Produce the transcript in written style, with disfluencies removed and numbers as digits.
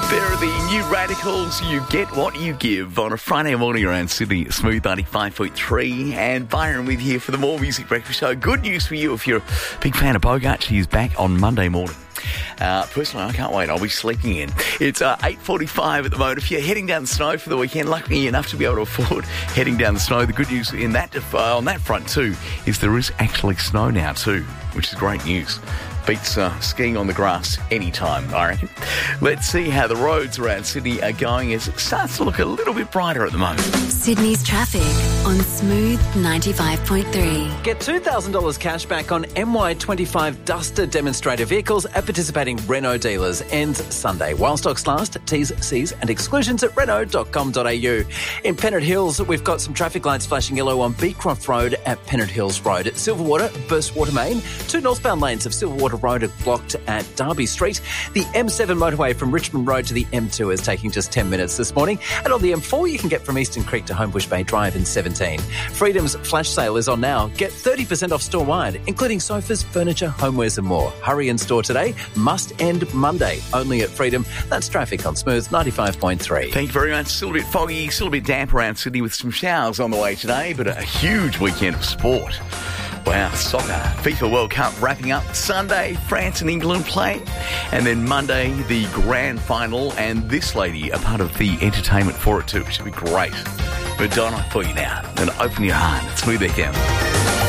They're the New Radicals. You get what you give on a Friday morning around Sydney. Smooth 95.3 and Byron with you here for the More Music Breakfast Show. Good news for you if you're a big fan of Bogart. He's back on Monday morning. Personally, I can't wait. I'll be sleeping in. It's 8:45 at the moment. If you're heading down the snow for the weekend, lucky enough to be able to afford heading down the snow, the good news in that on that front too is there is actually snow now too, which is great news. Beats skiing on the grass anytime, I reckon. Let's see how the roads around Sydney are going as it starts to look a little bit brighter at the moment. Sydney's traffic on Smooth 95.3. Get $2,000 cash back on MY25 Duster demonstrator vehicles at participating Renault dealers. Ends Sunday. While stocks last, T's, C's and exclusions at Renault.com.au. In Pennant Hills, we've got some traffic lights flashing yellow on Beecroft Road at Pennant Hills Road. At Silverwater, burst water main. Two northbound lanes of Silverwater Road are blocked at Derby Street. The M7 motorway from Richmond Road to the M2 is taking just 10 minutes this morning. And on the M4, you can get from Eastern Creek to Homebush Bay Drive in 17. Freedom's flash sale is on now. Get 30% off store-wide, including sofas, furniture, homewares and more. Hurry in store today. Must end Monday. Only at Freedom. That's traffic on Smooth 95.3. Thank you very much. Still a bit foggy, still a bit damp around Sydney with some showers on the way today, but a huge weekend of sport. Wow, soccer, FIFA World Cup wrapping up Sunday, France and England play, and then Monday the grand final, and this lady a part of the entertainment for it too, which should be great. Madonna for you now, and open your heart, Smooth FM.